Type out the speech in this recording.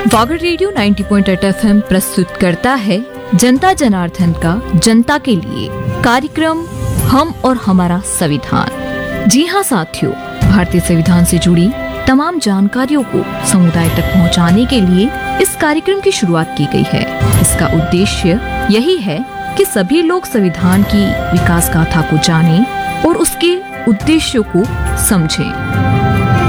Forward radio 90.8 FM प्रस्तुत करता है जनता जनार्दन का जनता के लिए कार्यक्रम हम और हमारा संविधान। जी हाँ साथियों, भारतीय संविधान से जुड़ी तमाम जानकारियों को समुदाय तक पहुंचाने के लिए इस कार्यक्रम की शुरुआत की गई है। इसका उद्देश्य यही है कि सभी लोग संविधान की विकास गाथा को जानें और उसके उद्देश्यों को समझें।